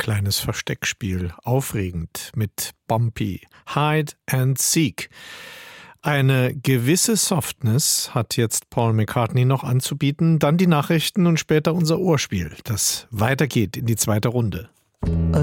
kleines Versteckspiel. Aufregend mit Bumpy. Hide and Seek. Eine gewisse Softness hat jetzt Paul McCartney noch anzubieten, dann die Nachrichten und später unser Ohrspiel, das weitergeht in die zweite Runde.